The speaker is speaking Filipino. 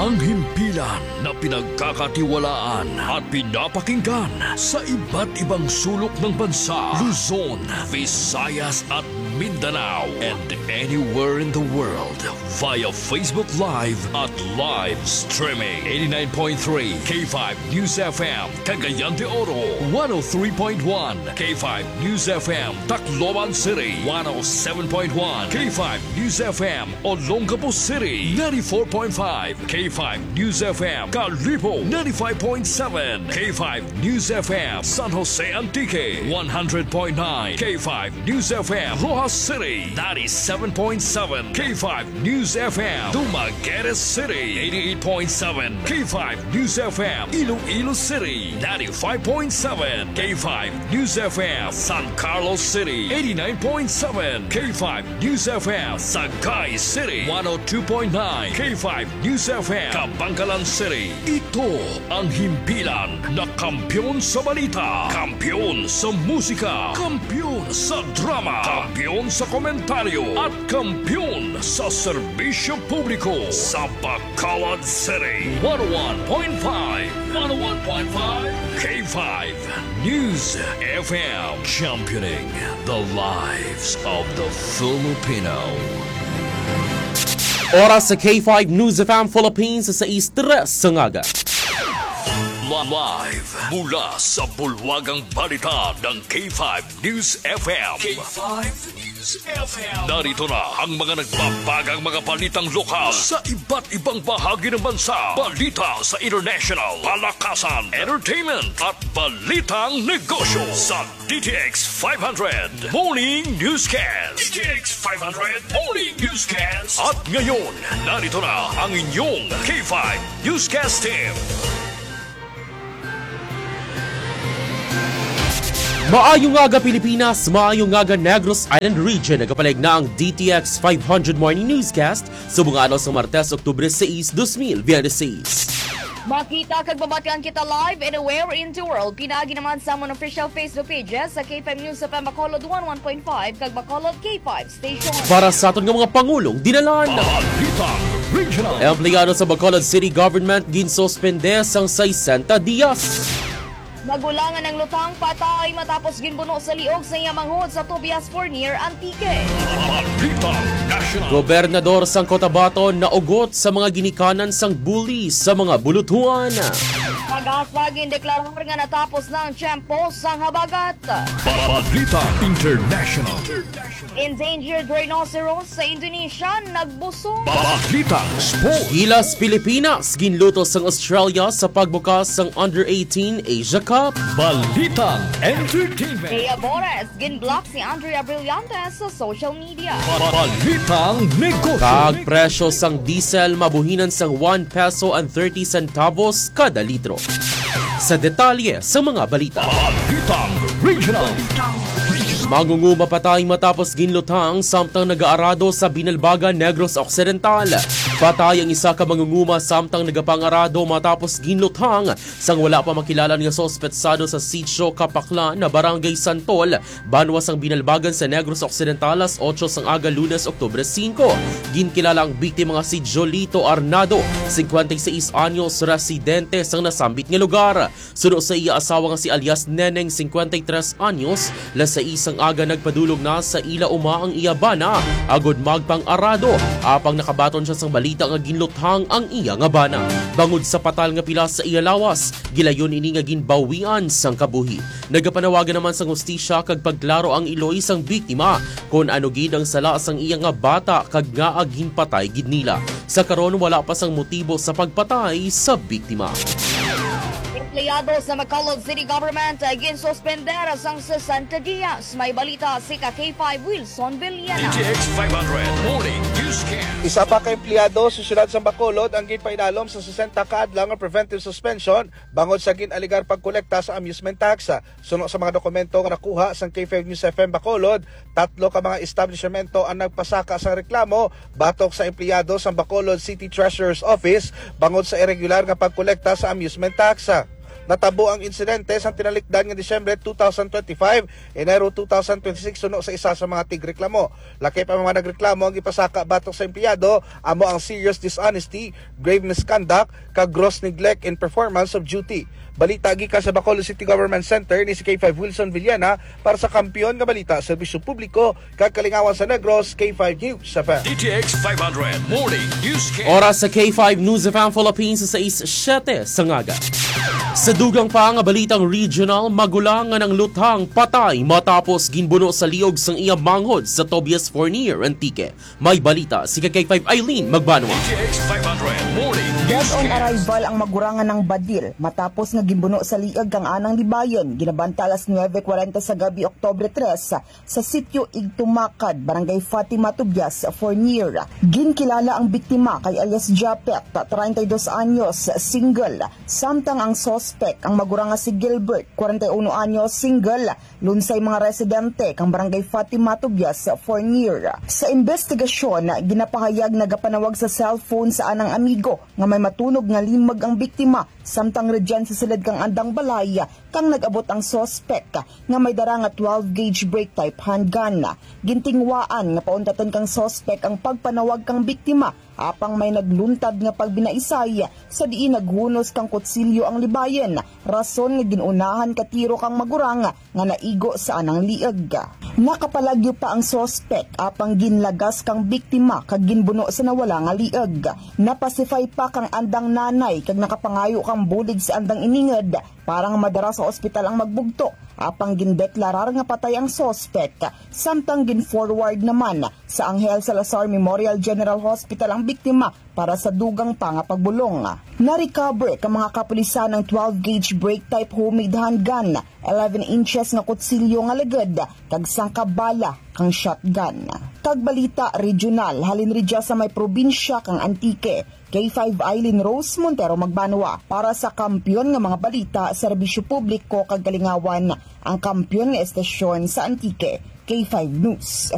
Ang himpilan na pinagkakatiwalaan at pinapakinggan sa iba't ibang sulok ng bansa, Luzon, Visayas at Mindanao, and anywhere in the world via Facebook Live at live streaming. 89.3 K5 News FM, Cagayan de Oro, 103.1 K5 News FM, Tacloban City, 107.1 K5 News FM, Olongapo City, 94.5 K5 News FM, Calibo, 95.7 K5 News FM, San Jose Antique, 100.9 K5 News FM, Rojas City, 97.7 K5 News FM, Dumaguete City, 88.7 K5 News FM, Iloilo City, 95.7 K5 News FM, San Carlos City, 89.7 K5 News FM, Sagay City, 102.9 K5 News FM, Kabangkalan City. Ito ang himpilan na kampiyon sa balita, kampiyon sa musika, kampiyon sa drama, kampiyon sa komentaryo, at kampiyon sa serbisyo publiko sa Bacolod City. 101.5 K5 News FM, championing the lives of the Filipino. Oras sa K5 News FM Philippines sa 6:03 sa ngaga. Live mula sa bulwagang balita ng K5 News FM. K5 News FM. Narito na ang mga nagbabagang mga balitang lokal sa iba't ibang bahagi ng bansa. Balita sa international, palakasan, entertainment at balitang negosyo sa DTX 500 Morning Newscast. DTX 500 Morning Newscast. At ngayon, narito na ang inyong K5 Newscast team. Maayong aga Pilipinas, maayong aga Negros Island Region. Nagapalig na ang DTX 500 Morning Newscast sa mga araw sa Martes, Oktubre 6, 2026. Makita kag babatian kita live anywhere in the world. Pinagi naman sa among official Facebook pages sa K5 News sa Bacolod 101.5 kag Bacolod K5 Station. Para sa aton nga mga pangulong dinalan. Empleyado sa Bacolod City Government ginsuspende sang 60 dias. Nagulangan ng lutang patay matapos ginbuno sa liog sa Yamanghod sa Tobias Fournier Antique. Gobernador sang Cotabato naugot sa mga ginikanan sang bully sa mga bulutuan. Pag-aswagin deklarar nga natapos na ang tiyempo sang habagat. Balita International. Endangered rhinoceros sa Indonesia nagbusong. Balita Sport. Gilas Pilipinas ginluto sang Australia sa pagbukas sang Under-18 Asia Cup. Balita Entertainment. Kaya Bores ginblock si Andrea Brillantes sa social media. Balitang negosyo. Kag presyo sang diesel mabuhinan sang 1 peso and 30 centavos kada litro. Sa detalye sa mga balita. Balitang regional. Mangunguma patay matapos ginlutang samtang nag-aarado sa Binalbaga, Negros Occidental. Patay ang isa ka mangunguma samtang nagapangarado matapos ginlutang sang wala pa makilala nga sospetsado sa Sitio Kapaklan na Barangay Santol, Banwas ang Binalbagan sa Negros Occidental alas 8 sang aga Lunes, Oktubre 5. Ginkilala ang biktima nga si Jolito Arnado, 56 anyos, residente sang nasambit nga lugar. Sunod sa iya asawa nga si alias Neneng, 53 anyos, las sa isang aga nagpadulog na sa ila uma ang iya bana agod magpang arado apang nakabaton siya sang balita nga ginluthang ang iya nga bana. Bangod sa patal nga pila sa iya lawas, gilayon ini nga ginbawian sang kabuhi. Nagapanawagan naman sang hustisya kag pagklaro ang iloy sang biktima kung ano gid ang sala sang iya nga bata kag nga ginpatay gid nila. Sa karon wala pa sang motibo sa pagpatay sa biktima. Empleyado sa Bacolod City Government ginsuspender sang 60 dias. May balita si K5 Wilson Villana. DTX 500 Morning Newscast. Isa pa ka empleyado sa siyudad sa Bacolod ang ginpainalom sa 60 kaadlaw nga preventive suspension bangod sa ginaligar pagkolekta sa amusement tax. Suno sa mga dokumento nga nakuha sa K5 News FM Bacolod, 3 ka mga establishmento ang nagpasaka sa reklamo batok sa empleyado sa Bacolod City Treasurer's Office bangod sa irregular nga pagkolekta sa amusement tax. Natabo ang insidente sa tinalikdan nga Disyembre 2025, Enero 2026 suno sa isa sa mga tigreklamo. Laki pa mga nagreklamo ang ipasaka batok sa empleyado amo ang serious dishonesty, grave misconduct, kag gross neglect in performance of duty. Balita gikan sa Bacolod City Government Center ni si K5 Wilson Villana para sa kampiyon nga balita, serbisyo publiko kag kalingawan sa Negros, K5 News FM. DTX 500 Morning Newscast. Oras sa K5 News FM Philippines sa 6:07 sa ngaga. Sa dugang pa nga balitang regional, magulang nga ng lutang patay matapos ginbuno sa liog sang iyang manghod sa Tobias Fournier, Antique. May balita si K5 Eileen Magbanwa. DTX 500 Morning Dead on Newscast. arrival ang magurangan ng Badil matapos nga gimbuno sa liag kang anang libayon ginabanta alas 9:40 sa gabi Oktubre 3 sa sitio Igtumakad, Barangay Fatima Tobias, Fournier. Ginkilala ang biktima kay alias Japet, 32 anyos, single. Samtang ang suspect ang maguranga si Gilbert, 41 anyos, single. Lunsay mga residente kang Barangay Fatima Tobias, Fournier. Sa investigasyon, ginapahayag nagapanawag sa cellphone sa anang amigo nga may matunog nga limag ang biktima samtang redyan sa silid kang andang balay kang nag-abot ang suspect nga may dara nga 12 gauge break type handgun. Gintingwaan nga pauntatan kang suspect ang pagpanawag kang biktima apang may nagluntad nga pagbinaisay sa diin naghunos kang kutsilyo ang libayen, rason nga ginunahan katiro kang magurang nga naigo sa anang liag. Nakapalagyo pa ang suspect apang ginlagas kang biktima kag ginbuno sa nawala nga liag. Napasify pa kang andang nanay kag nakapangayo kang bulig sa andang ininged para nga madara sa ospital ang magbugto apang gindeklarar nga patay ang suspect samtang gin-forward naman sa Angel Salazar Memorial General Hospital ang biktima para sa dugang pa nga pagbulong. Na-recover ka mga kapulisan ng 12 gauge break type homemade handgun, 11 inches nga kutsilyo nga leged kag sangkabala kang shotgun. Tagbalita regional halin ridya sa may probinsya kang Antique. K5 Eileen Rose Montero Magbanwa para sa kampiyon nga mga balita, serbisyo publiko kag kalingawan, ang kampiyon nga estasyon sa Antique. K5 News